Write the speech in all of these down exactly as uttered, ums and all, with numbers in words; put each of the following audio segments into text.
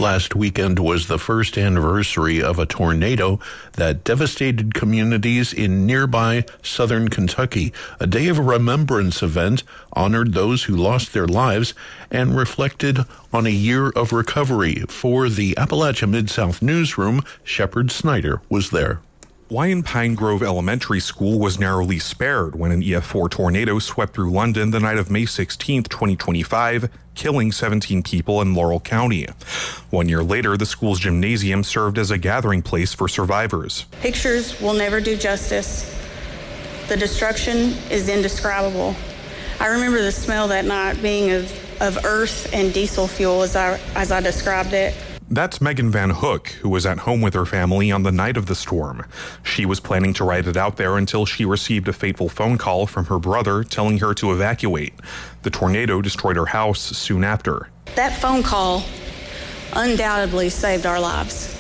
Last weekend was the first anniversary of a tornado that devastated communities in nearby southern Kentucky. A Day of Remembrance event honored those who lost their lives and reflected on a year of recovery. For the Appalachia Mid-South newsroom, Shepard Snyder was there. Wyan Pine Grove Elementary School was narrowly spared when an E F four tornado swept through London the night of May sixteenth, twenty twenty-five, killing seventeen people in Laurel County. One year later, the school's gymnasium served as a gathering place for survivors. Pictures will never do justice. The destruction is indescribable. I remember the smell that night being of, of earth and diesel fuel as I, as I described it. That's Megan Van Hook, who was at home with her family on the night of the storm. She was planning to ride it out there until she received a fateful phone call from her brother telling her to evacuate. The tornado destroyed her house soon after. That phone call undoubtedly saved our lives.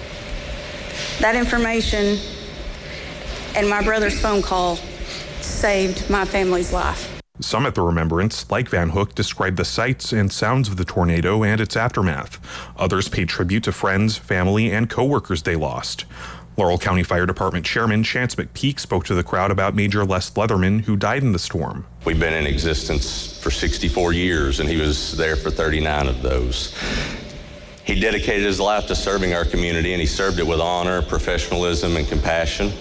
That information and my brother's phone call saved my family's life. Some at the Remembrance, like Van Hook, described the sights and sounds of the tornado and its aftermath. Others paid tribute to friends, family, and co-workers they lost. Laurel County Fire Department Chairman Chance McPeak spoke to the crowd about Major Les Leatherman, who died in the storm. We've been in existence for sixty-four years, and he was there for thirty-nine of those. He dedicated his life to serving our community, and he served it with honor, professionalism, and compassion.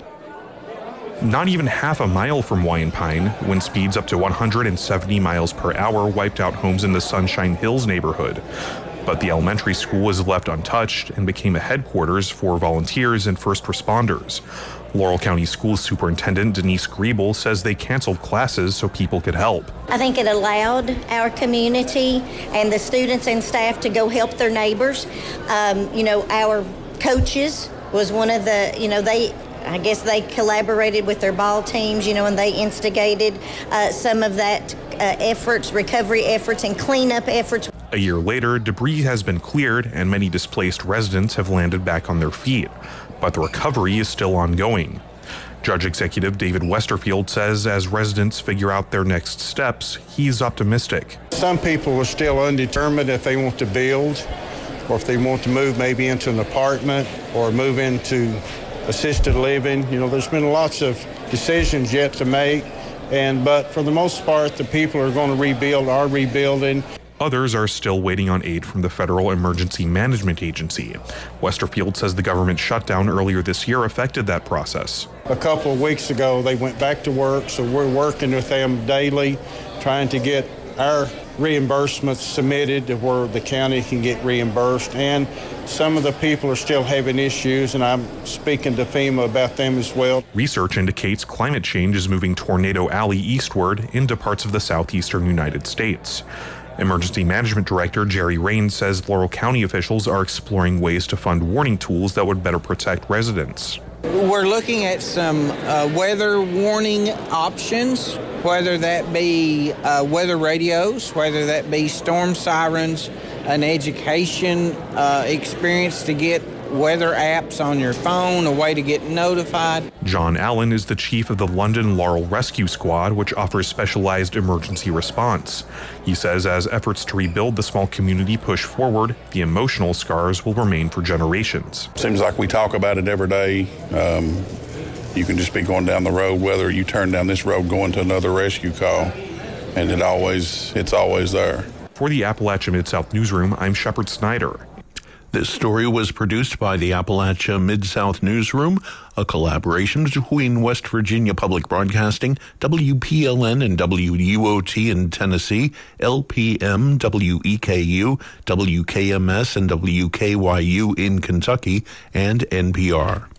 Not even half a mile from Wyan Pine, wind speeds up to one hundred seventy miles per hour wiped out homes in the Sunshine Hills neighborhood. But the elementary school was left untouched and became a headquarters for volunteers and first responders. Laurel County School Superintendent Denise Griebel says they canceled classes so people could help. I think it allowed our community and the students and staff to go help their neighbors. Um, you know, our coaches was one of the, you know, they I guess they collaborated with their ball teams, you know, and they instigated uh, some of that uh, efforts, recovery efforts, and cleanup efforts. A year later, debris has been cleared and many displaced residents have landed back on their feet. But the recovery is still ongoing. Judge Executive David Westerfield says as residents figure out their next steps, he's optimistic. Some people are still undetermined if they want to build or if they want to move maybe into an apartment or move into assisted living. You know, there's been lots of decisions yet to make, and but for the most part, the people are going to rebuild, are rebuilding. Others are still waiting on aid from the Federal Emergency Management Agency. Westerfield says the government shutdown earlier this year affected that process. A couple of weeks ago, they went back to work, so we're working with them daily, trying to get our reimbursements submitted to where the county can get reimbursed. And some of the people are still having issues, and I'm speaking to FEMA about them as well. Research indicates climate change is moving Tornado Alley eastward into parts of the southeastern United States. Emergency Management Director Jerry Rains says Laurel County officials are exploring ways to fund warning tools that would better protect residents. We're looking at some uh, weather warning options, whether that be uh, weather radios, whether that be storm sirens, an education uh, experience to get weather apps on your phone, a way to get notified. John Allen is the chief of the London Laurel Rescue Squad, which offers specialized emergency response. He says as efforts to rebuild the small community push forward, the emotional scars will remain for generations. Seems like we talk about it every day. Um, you can just be going down the road, whether you turn down this road going to another rescue call, and it always, it's always there. For the Appalachia Mid-South Newsroom, I'm Shepard Snyder. This story was produced by the Appalachia Mid-South Newsroom, a collaboration between West Virginia Public Broadcasting, W P L N and W U O T in Tennessee, L P M, W E K U, W K M S, and W K Y U in Kentucky, and N P R.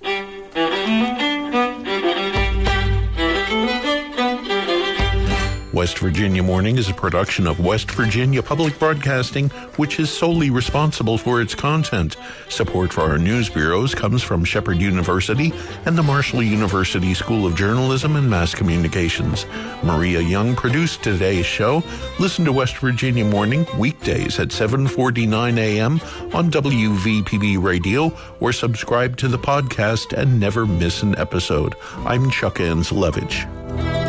West Virginia Morning is a production of West Virginia Public Broadcasting, which is solely responsible for its content. Support for our news bureaus comes from Shepherd University and the Marshall University School of Journalism and Mass Communications. Maria Young produced today's show. Listen to West Virginia Morning weekdays at seven forty-nine a.m. on W V P B Radio, or subscribe to the podcast and never miss an episode. I'm Chuck Anselevich.